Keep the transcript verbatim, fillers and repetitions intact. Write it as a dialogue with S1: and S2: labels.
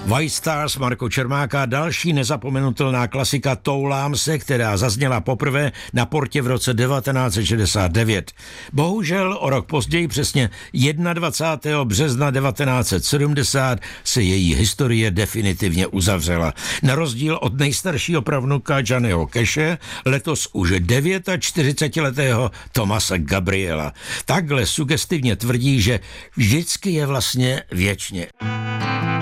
S1: White Stars Marko Čermáka, další nezapomenutelná klasika Toulám se, která zazněla poprvé na Portě v roce devatenáct set šedesát devět. Bohužel o rok později, přesně dvacátého prvního března devatenáct set sedmdesát, se její historie definitivně uzavřela. Na rozdíl od nejstaršího pravnuka Johnnyho Cashe, letos už čtyřicetidevítiletého Thomase Gabriela. Takhle sugestivně tvrdí, že vždycky je vlastně věčně.